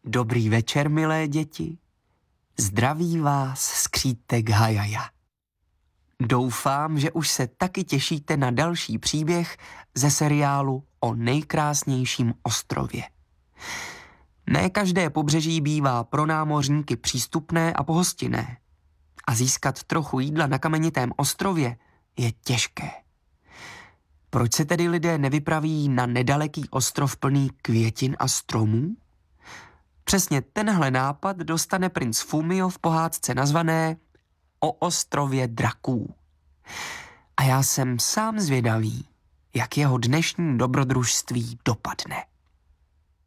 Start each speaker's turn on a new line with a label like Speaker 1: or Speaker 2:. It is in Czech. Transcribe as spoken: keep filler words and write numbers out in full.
Speaker 1: Dobrý večer, milé děti. Zdraví vás skřítek Hajaja. Doufám, že už se taky těšíte na další příběh ze seriálu o nejkrásnějším ostrově. Ne každé pobřeží bývá pro námořníky přístupné a pohostinné. A získat trochu jídla na kamenitém ostrově je těžké. Proč se tedy lidé nevypraví na nedaleký ostrov plný květin a stromů? Přesně tenhle nápad dostane princ Fumio v pohádce nazvané O ostrově draků. A já jsem sám zvědavý, jak jeho dnešní dobrodružství dopadne.